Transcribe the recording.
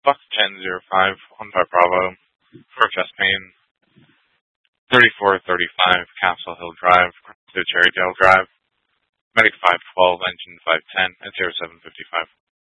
Fox 1005 on Bravo for chest pain. 3435 Castle Hill Drive to Cherrydale Drive. Medic 512, Engine 510 at 0755.